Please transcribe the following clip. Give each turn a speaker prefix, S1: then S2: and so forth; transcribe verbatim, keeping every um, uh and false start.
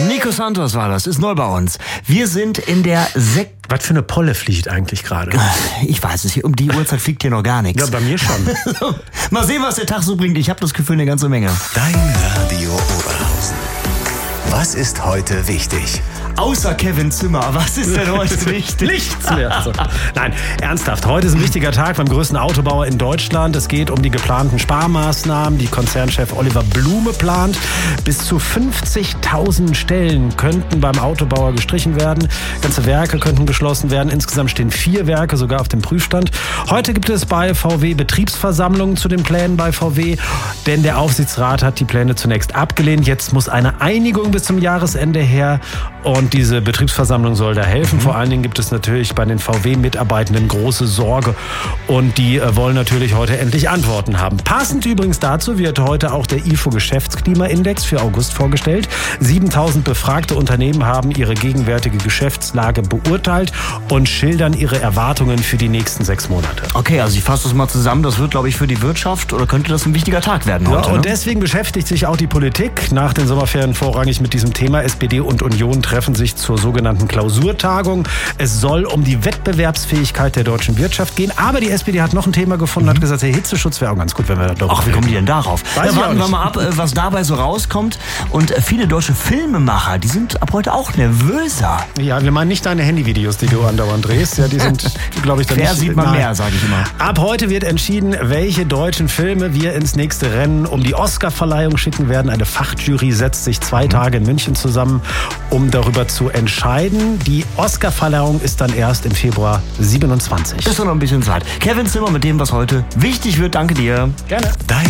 S1: Nico Santos war das, ist neu bei uns. Wir sind in der Sek...
S2: Was für eine Polle fliegt eigentlich gerade?
S1: Ich weiß es, um die Uhrzeit fliegt hier noch gar nichts.
S2: Ja, bei mir schon.
S1: Mal sehen, was der Tag so bringt. Ich habe das Gefühl, eine ganze Menge.
S3: Dein Radio Oberhausen. Was ist heute wichtig?
S1: Außer Kevin Zimmer, was ist denn heute wichtig?
S2: Nichts mehr. Also, nein, ernsthaft. Heute ist ein wichtiger Tag beim größten Autobauer in Deutschland. Es geht um die geplanten Sparmaßnahmen, die Konzernchef Oliver Blume plant. Bis zu fünfzigtausend Stellen könnten beim Autobauer gestrichen werden. Ganze Werke könnten geschlossen werden. Insgesamt stehen vier Werke sogar auf dem Prüfstand. Heute gibt es bei V W Betriebsversammlungen zu den Plänen bei V W. Denn der Aufsichtsrat hat die Pläne zunächst abgelehnt. Jetzt muss eine Einigung bis zum Jahresende her. Und diese Betriebsversammlung soll da helfen. Mhm. Vor allen Dingen gibt es natürlich bei den V W-Mitarbeitenden große Sorge. Und die äh, wollen natürlich heute endlich Antworten haben. Passend übrigens dazu wird heute auch der I F O-Geschäftsklimaindex für August vorgestellt. siebentausend befragte Unternehmen haben ihre gegenwärtige Geschäftslage beurteilt und schildern ihre Erwartungen für die nächsten sechs Monate.
S1: Okay, also ich fasse das mal zusammen. Das wird, glaube ich, für die Wirtschaft oder könnte das ein wichtiger Tag werden heute.
S2: Ja, und
S1: ne?
S2: deswegen beschäftigt sich auch die Politik nach den Sommerferien vorrangig mit diesem Thema. S P D und Union treffen sich zur sogenannten Klausurtagung. Es soll um die Wettbewerbsfähigkeit der deutschen Wirtschaft gehen. Aber die S P D hat noch ein Thema gefunden, mhm. hat gesagt, der Hitzeschutz wäre auch ganz gut, wenn wir da darüber
S1: Ach, wie kommen die denn darauf?
S2: Weiß
S1: ja, warten wir mal ab, was dabei so rauskommt. Und viele deutsche Filmemacher, die sind ab heute auch nervöser.
S2: Ja, wir meinen nicht deine Handyvideos, die du andauernd drehst. Ja, die sind, glaube ich, dann
S1: Wer
S2: nicht...
S1: sieht man
S2: nein.
S1: mehr, sage ich immer.
S2: Ab heute wird entschieden, welche deutschen Filme wir ins nächste Rennen um die Oscarverleihung schicken werden. Eine Fachjury setzt sich zwei mhm. Tage in München zusammen, um darüber zu entscheiden. Die Oscarverleihung ist dann erst im Februar siebenundzwanzig.
S1: Ist doch noch ein bisschen Zeit. Kevin Zimmer mit dem, was heute wichtig wird. Danke dir.
S2: Gerne.
S3: Dein